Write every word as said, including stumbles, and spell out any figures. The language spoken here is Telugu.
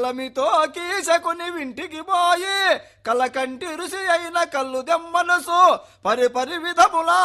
కలమితో కీసకుని వింటికి పోయి కలకంటి ఋషి అయిన కళ్ళు దెమ్మనసు పరి పరి విధములా